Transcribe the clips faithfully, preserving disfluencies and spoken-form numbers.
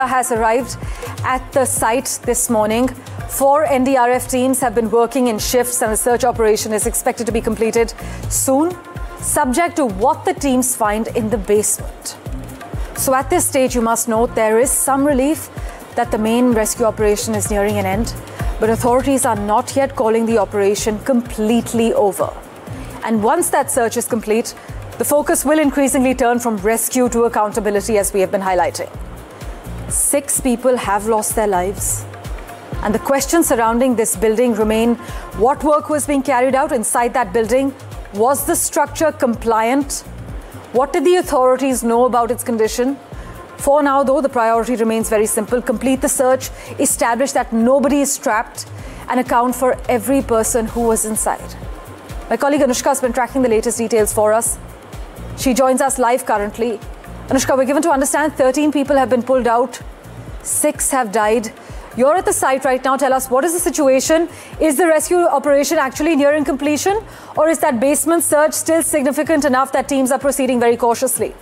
Has arrived at the site this morning. Four N D R F teams have been working in shifts and the search operation is expected to be completed soon, subject to what the teams find in the basement. So at this stage, you must note there is some relief that the main rescue operation is nearing an end, but authorities are not yet calling the operation completely over. And once that search is complete, the focus will increasingly turn from rescue to accountability, as we have been highlighting. Six people have lost their lives. And the questions surrounding this building remain: what work was being carried out inside that building? Was the structure compliant? What did the authorities know about its condition? For now, though, the priority remains very simple: complete the search, establish that nobody is trapped, and account for every person who was inside. My colleague Anushka has been tracking the latest details for us. She joins us live currently. Anushka, we're given to understand thirteen people have been pulled out, six have died. You're at the site right now. Tell us, what is the situation? Is the rescue operation actually nearing completion, or is that basement search still significant enough that teams are proceeding very cautiously?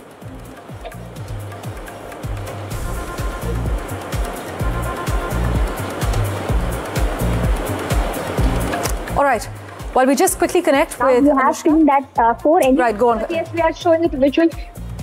All right. While we just quickly connect with... You have seen that uh, four... Right, go on. Yes, we are showing it visual.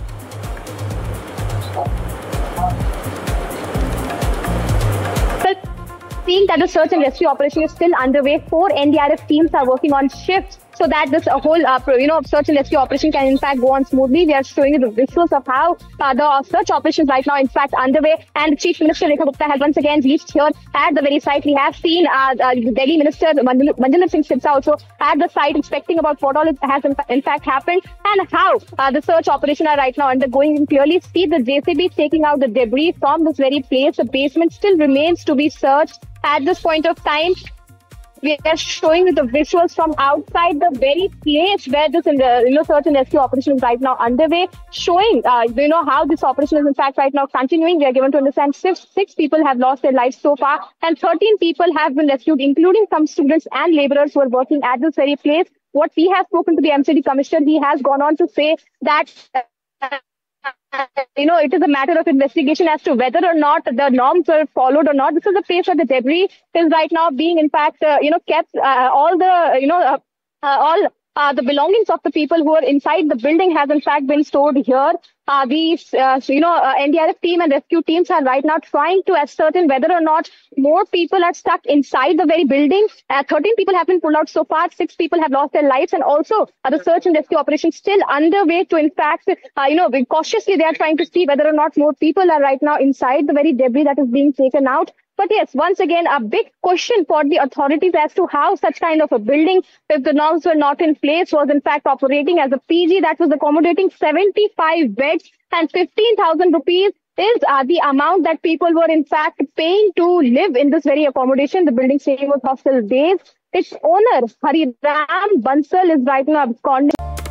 Seeing that the search and rescue operation is still underway, four N D R F teams are working on shifts so that this uh, whole, uh, you know, search and rescue operation can in fact go on smoothly. We are showing you the visuals of how uh, the search operation is right now in fact underway. And Chief Minister Rekha Gupta has once again reached here at the very site. We have seen uh, uh, Delhi Minister Manjunath Singh Sidhwa also at the site, inspecting about what all has in, in fact happened and how uh, the search operation are right now undergoing. You can clearly see the J C B taking out the debris from this very place. The basement still remains to be searched at this point of time. We are showing you the visuals from outside the very place where this in the, you know, search and rescue operation is right now underway, showing uh, you know how this operation is in fact right now continuing. We are given to understand six, six people have lost their lives so far, and thirteen people have been rescued, including some students and laborers who are working at this very place. What we have spoken to the M C D Commissioner, he has gone on to say that uh, you know, it is a matter of investigation as to whether or not the norms were followed or not. This is a place where the debris is right now being, in fact, uh, you know, kept. Uh, all the, you know, uh, uh, all uh, the belongings of the people who are inside the building has, in fact, been stored here. Uh, these, uh, so, you know, uh, N D R F team and rescue teams are right now trying to ascertain whether or not more people are stuck inside the very building. Uh, thirteen people have been pulled out so far. Six people have lost their lives. And also uh, the search and rescue operation still underway to, in fact, uh, you know, cautiously they are trying to see whether or not more people are right now inside the very debris that is being taken out. But yes, once again, a big question for the authorities as to how such kind of a building, if the norms were not in place, was in fact operating as a P G that was accommodating seventy-five beds, and fifteen thousand rupees is uh, the amount that people were in fact paying to live in this very accommodation. The building staying with Hostel Days. Its owner, Hariram Bansal, is right now absconding.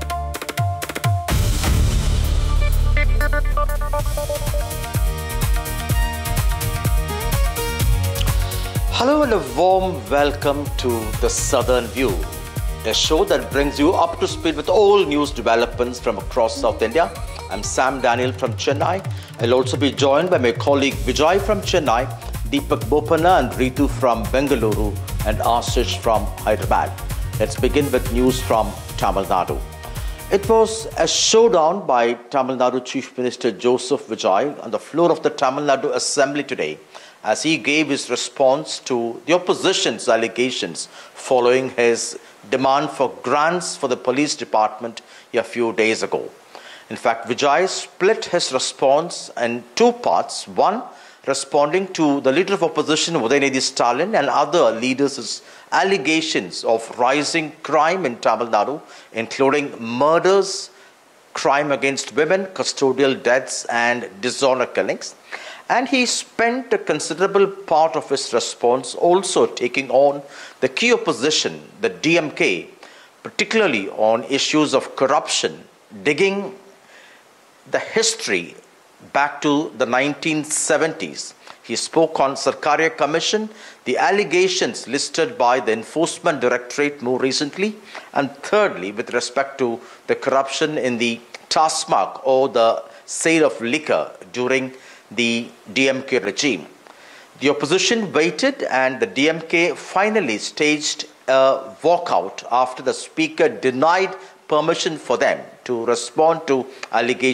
Hello and a warm welcome to The Southern View, a show that brings you up to speed with all news developments from across South India. I'm Sam Daniel from Chennai. I'll also be joined by my colleague Vijay from Chennai, Deepak Bopanna and Ritu from Bengaluru, and Ashish from Hyderabad. Let's begin with news from Tamil Nadu. It was a showdown by Tamil Nadu Chief Minister Joseph Vijay on the floor of the Tamil Nadu Assembly today, as he gave his response to the opposition's allegations following his demand for grants for the police department a few days ago. In fact, Vijay split his response in two parts. One, responding to the leader of opposition, Udayanidhi Stalin, and other leaders' allegations of rising crime in Tamil Nadu, including murders, crime against women, custodial deaths, and dishonor killings. And he spent a considerable part of his response also taking on the key opposition, the D M K, particularly on issues of corruption, digging the history back to the nineteen seventies. He spoke on Sarkaria Commission, the allegations listed by the Enforcement Directorate more recently, and thirdly, with respect to the corruption in the TASMAC, or the sale of liquor during the D M K regime. The opposition waited and the D M K finally staged a walkout after the speaker denied permission for them to respond to allegations